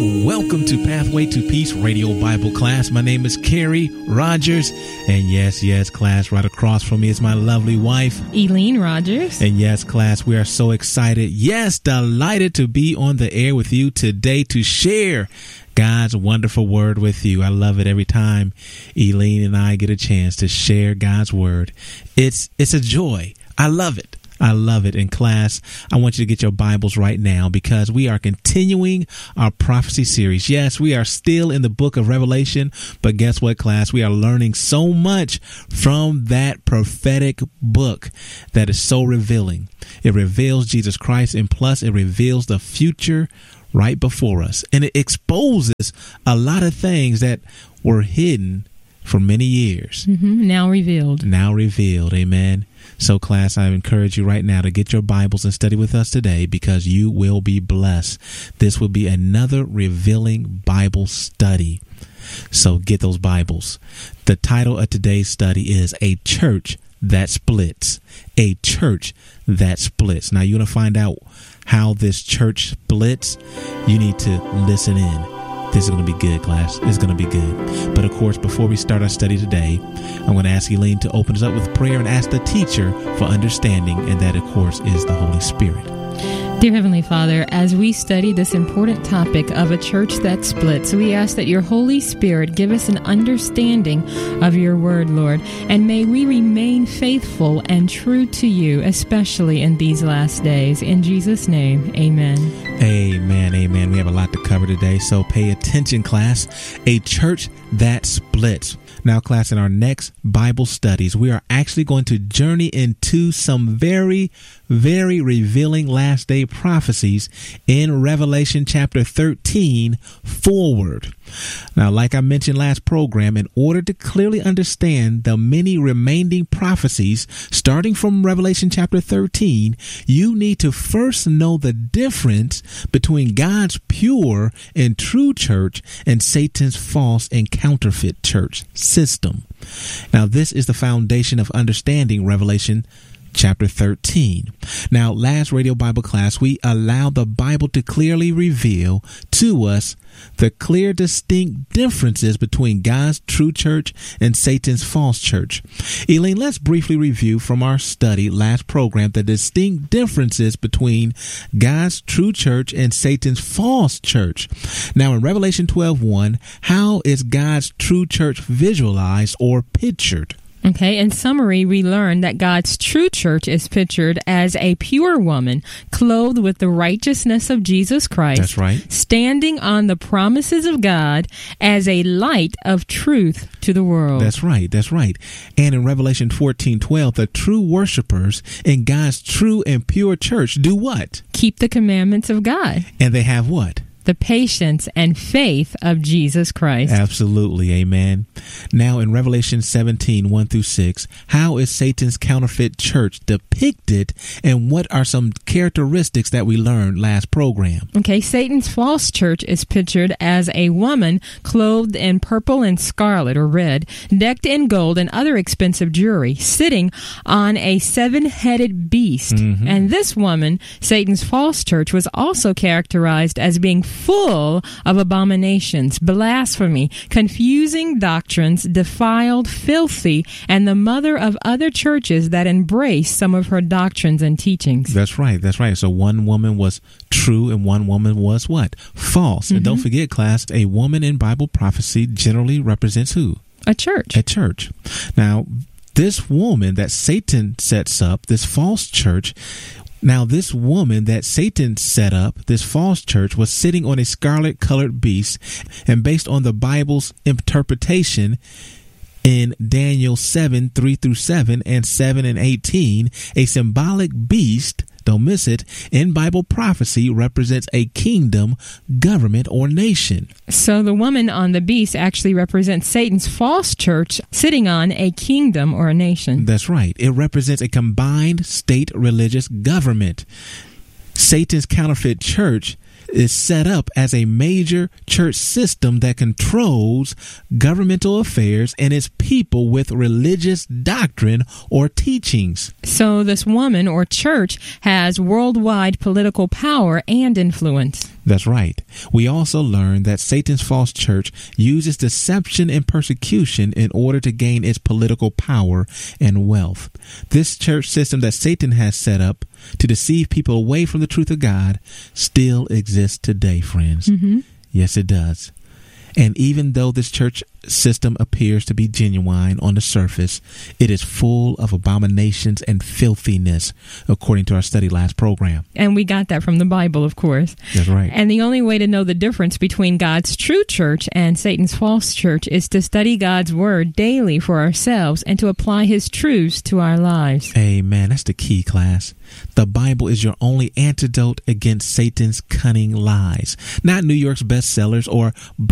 Welcome to Pathway to Peace Radio Bible class. My name is Carrie Rogers. And yes, class, right across from me is my lovely wife, Eileen Rogers. And yes, class, we are so excited. Yes, delighted to be on the air with you today to share God's wonderful word with you. I love it every time Eileen and I get a chance to share God's word. It's a joy. I love it. I love it. In class, I want you to get your Bibles right now because we are continuing our prophecy series. Yes, we are still in the book of Revelation, but guess what, class? We are learning so much from that prophetic book that is so revealing. It reveals Jesus Christ, and plus it reveals the future right before us. And it exposes a lot of things that were hidden for many years. Now revealed. Amen. So, class, I encourage you right now to get your Bibles and study with us today because you will be blessed. This will be another revealing Bible study. So get those Bibles. The title of today's study is A Church That Splits. A Church That Splits. Now, you want to find out how this church splits? You need to listen in. This is going to be good, class. It's going to be good. But, of course, before we start our study today, I'm going to ask Eileen to open us up with prayer and ask the teacher for understanding, and that, of course, is the Holy Spirit. Dear Heavenly Father, as we study this important topic of a church that splits, we ask that your Holy Spirit give us an understanding of your word, Lord, and may we remain faithful and true to you, especially in these last days. In Jesus' name, amen. Amen. We have a lot to cover today, so pay attention, class. A church that splits. Now, class, in our next Bible studies, we are actually going to journey into some very, very revealing last day prophecies in Revelation chapter 13 forward. Now, like I mentioned last program, in order to clearly understand the many remaining prophecies starting from Revelation chapter 13, you need to first know the difference between God's pure and true church and Satan's false and counterfeit church system. Now, this is the foundation of understanding Revelation chapter 13. Now, last radio Bible class, we allowed the Bible to clearly reveal to us the clear, distinct differences between God's true church and Satan's false church. Eileen, let's briefly review from our study last program the distinct differences between God's true church and Satan's false church. Now, in Revelation 12:1, how is God's true church visualized or pictured? Okay, in summary, we learn that God's true church is pictured as a pure woman clothed with the righteousness of Jesus Christ. That's right. Standing on the promises of God as a light of truth to the world. That's right. And in Revelation 14:12, the true worshipers in God's true and pure church do what? Keep the commandments of God. And they have what? The patience and faith of Jesus Christ. Absolutely. Amen. Now, in Revelation 17:1-6, how is Satan's counterfeit church depicted, and what are some characteristics that we learned last program? Okay, Satan's false church is pictured as a woman clothed in purple and scarlet or red, decked in gold and other expensive jewelry, sitting on a seven-headed beast. And this woman, Satan's false church, was also characterized as being full of abominations, blasphemy, confusing doctrines, defiled, filthy, and the mother of other churches that embrace some of her doctrines and teachings. That's right. So one woman was true and one woman was what? False. And don't forget, class, a woman in Bible prophecy generally represents who? A church. A church. Now, this woman that Satan sets up, this false church, this woman that Satan set up, this false church, was sitting on a scarlet-colored beast, and based on the Bible's interpretation in Daniel 7:3-7 and 7 and 18, a symbolic beast, don't miss it, in Bible prophecy represents a kingdom, government, or nation. So the woman on the beast actually represents Satan's false church sitting on a kingdom or a nation. That's right. It represents a combined state religious government. Satan's counterfeit church is set up as a major church system that controls governmental affairs and its people with religious doctrine or teachings. So this woman or church has worldwide political power and influence. That's right. We also learned that Satan's false church uses deception and persecution in order to gain its political power and wealth. This church system that Satan has set up to deceive people away from the truth of God still exists today, friends. Mm-hmm. Yes, it does. And even though this church system appears to be genuine on the surface, it is full of abominations and filthiness, according to our study last program. And we got that from the Bible, of course. That's right. And the only way to know the difference between God's true church and Satan's false church is to study God's word daily for ourselves and to apply his truths to our lives. Amen. That's the key, class. The Bible is your only antidote against Satan's cunning lies, not New York's bestsellers or